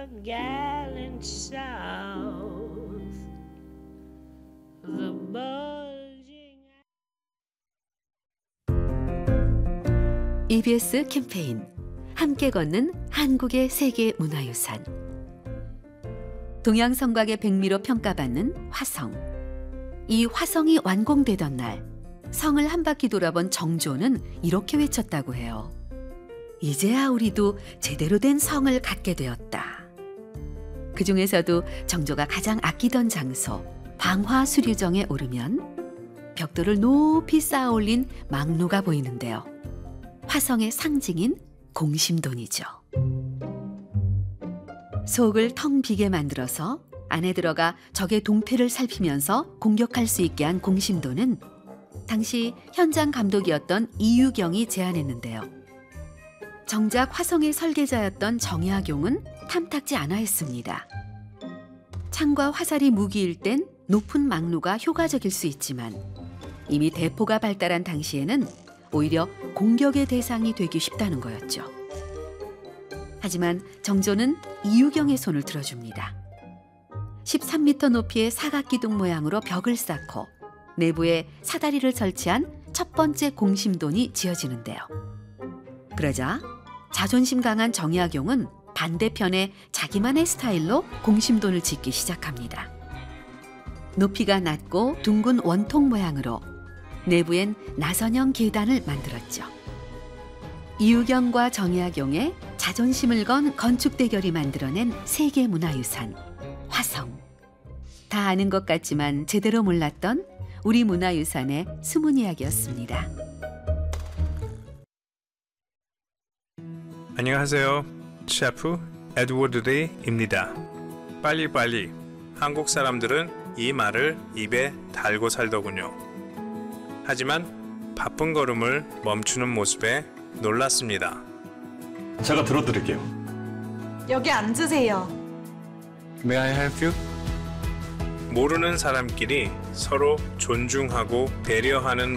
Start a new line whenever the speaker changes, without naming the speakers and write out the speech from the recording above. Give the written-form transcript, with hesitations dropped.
the gallant South, the bulging.
EBS 캠페인 함께 걷는 한국의 세계 문화유산. 동양성곽의 백미로 평가받는 화성. 이 화성이 완공되던 날 성을 한 바퀴 돌아본 정조는 이렇게 외쳤다고 해요. 이제야 우리도 제대로 된 성을 갖게 되었다. 그 중에서도 정조가 가장 아끼던 장소 방화수류정에 오르면 벽돌을 높이 쌓아 올린 망루가 보이는데요. 화성의 상징인 공심돈이죠. 속을 텅 비게 만들어서 안에 들어가 적의 동태를 살피면서 공격할 수 있게 한 공심돈은 당시 현장 감독이었던 이유경이 제안했는데요. 정작 화성의 설계자였던 정약용은 탐탁지 않아 했습니다. 창과 화살이 무기일 땐 높은 망루가 효과적일 수 있지만 이미 대포가 발달한 당시에는 오히려 공격의 대상이 되기 쉽다는 거였죠. 하지만 정조는 이유경의 손을 들어줍니다. 13m 높이의 사각기둥 모양으로 벽을 쌓고 내부에 사다리를 설치한 첫 번째 공심돈이 지어지는데요. 그러자 자존심 강한 정약용은 반대편에 자기만의 스타일로 공심돈을 짓기 시작합니다. 높이가 낮고 둥근 원통 모양으로 내부엔 나선형 계단을 만들었죠. 이유경과 정약용의 자존심을 건 건축 대결이 만들어낸 세계문화유산 화성. 다 아는 것 같지만 제대로 몰랐던 우리 문화유산의 숨은 이야기였습니다.
안녕하세요. 셰프 에드워드 레이입니다. 빨리빨리. 한국 사람들은 이 말을 입에 달고 살더군요. 하지만 바쁜 걸음을 멈추는 모습에 놀랐습니다.
제가 들어드릴게요.
여기 앉으세요.
May I help you?
모르는 사람끼리 서로 존중하고 배려하는